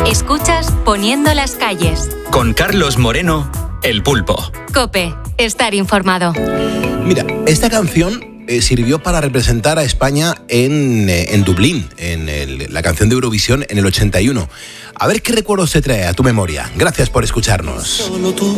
Escuchas Poniendo las calles. Con Carlos Moreno, El Pulpo. COPE, estar informado. Mira, esta canción sirvió para representar a España en Dublín, la canción de Eurovisión en el 81. A ver qué recuerdos te trae a tu memoria. Gracias por escucharnos. Solo tú